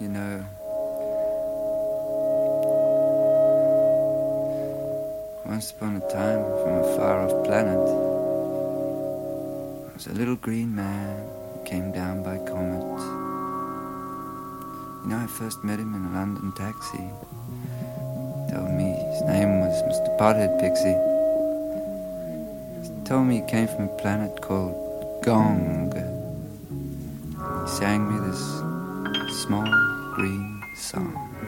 you know. Once upon a time, from a far-off planet, there was a little green man who came down by comet. You know, I first met him in a London taxi. He told me his name was Mr. Pothead Pixie. He told me he came from a planet called Gong. He sang me this small green song.